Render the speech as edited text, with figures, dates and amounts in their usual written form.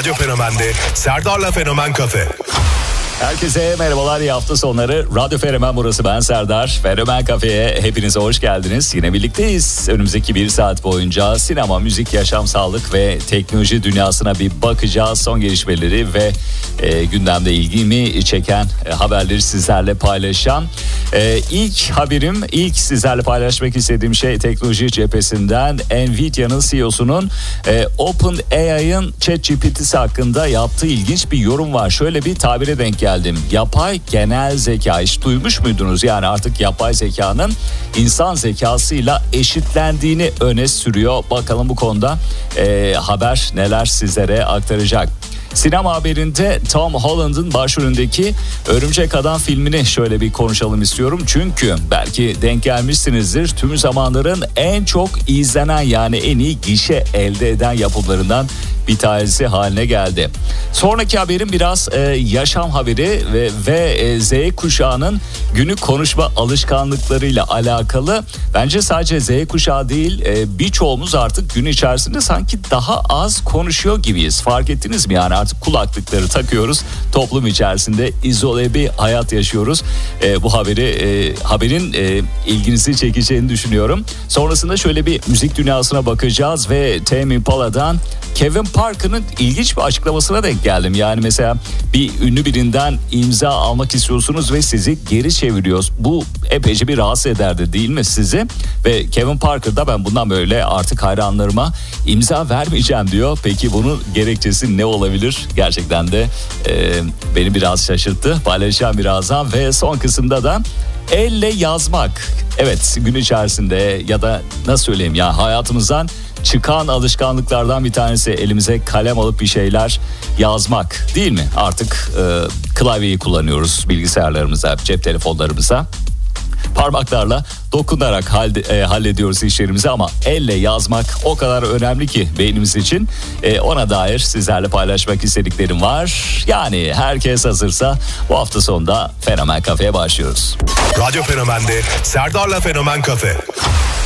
Radyo Fenomen'de Serdar'la Fenomen Kafe. Herkese merhabalar, iyi hafta sonları. Radyo Fenomen burası, ben Serdar. Fenomen Kafe'ye hepinize hoş geldiniz. Yine birlikteyiz. Önümüzdeki bir saat boyunca sinema, müzik, yaşam, sağlık ve teknoloji dünyasına bir bakacağız. Son gelişmeleri ve gündemde ilgimi çeken haberleri sizlerle paylaşacağım. İlk haberim, ilk sizlerle paylaşmak istediğim şey teknoloji cephesinden Nvidia'nın CEO'sunun OpenAI'ın ChatGPT'si hakkında yaptığı ilginç bir yorum var. Şöyle bir tabire denk geldim. Yapay genel zeka, hiç duymuş muydunuz? Yani artık yapay zekanın insan zekasıyla eşitlendiğini öne sürüyor. Bakalım bu konuda haber neler sizlere aktaracak. Sinema haberinde Tom Holland'ın başrolündeki Örümcek Adam filmini şöyle bir konuşalım istiyorum. Çünkü belki denk gelmişsinizdir. Tüm zamanların en çok izlenen, yani en iyi gişe elde eden yapımlarından bir tanesi haline geldi. Sonraki haberim biraz yaşam haberi ve Z kuşağının günlük konuşma alışkanlıklarıyla alakalı. Bence sadece Z kuşağı değil, birçoğumuz artık gün içerisinde sanki daha az konuşuyor gibiyiz. Fark ettiniz mi? Yani artık kulaklıkları takıyoruz, toplum içerisinde izole bir hayat yaşıyoruz. Bu haberin ilginizi çekeceğini düşünüyorum. Sonrasında şöyle bir müzik dünyasına bakacağız ve Tame Impala'dan Kevin Parker'ın ilginç bir açıklamasına denk geldim. Yani mesela bir ünlü birinden imza almak istiyorsunuz ve sizi geri çeviriyor. Bu epeyce bir rahatsız ederdi değil mi sizi? Ve Kevin Parker da ben bundan böyle artık hayranlarıma imza vermeyeceğim diyor. Peki bunun gerekçesi ne olabilir? Gerçekten de beni biraz şaşırttı. Paylaşacağım birazdan ve son kısımda da elle yazmak. Evet, gün içerisinde ya da nasıl söyleyeyim ya, hayatımızdan çıkan alışkanlıklardan bir tanesi elimize kalem alıp bir şeyler yazmak, değil mi? Artık klavyeyi kullanıyoruz bilgisayarlarımıza, cep telefonlarımıza. Parmaklarla dokunarak hallediyoruz işlerimizi ama elle yazmak o kadar önemli ki beynimiz için. Ona dair sizlerle paylaşmak istediklerim var. Yani herkes hazırsa bu hafta sonunda Fenomen Kafe'ye başlıyoruz. Radyo Fenomen'de Serdar'la Fenomen Kafe.